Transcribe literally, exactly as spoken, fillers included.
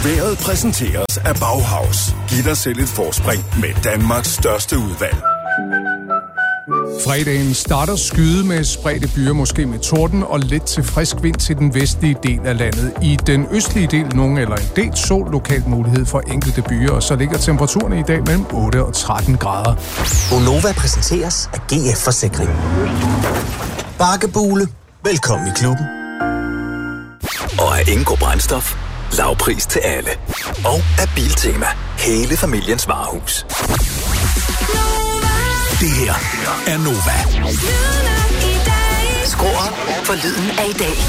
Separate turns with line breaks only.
Vejret præsenteres af Bauhaus. Giv dig selv et forspring med Danmarks største udvalg.
Fredagen starter skyde med spredte byer, måske med torden og lidt til frisk vind til den vestlige del af landet. I den østlige del nogen eller en del sol, lokalt mulighed for enkelte byer, og så ligger temperaturen i dag mellem otte og tretten grader.
Gonova præsenteres af G F Forsikring. Bakkebule. Velkommen i klubben.
Og af Ingo Brændstof. Lavpris til alle. Og af Biltema. Hele familiens varehus. Det her er Nova. Skruer for lyden af i dag.